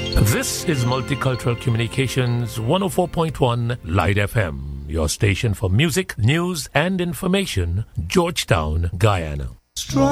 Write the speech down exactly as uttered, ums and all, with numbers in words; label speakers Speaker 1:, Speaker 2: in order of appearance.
Speaker 1: This is Multicultural Communications one oh four point one Light F M, your station for music, news, and information, Georgetown, Guyana.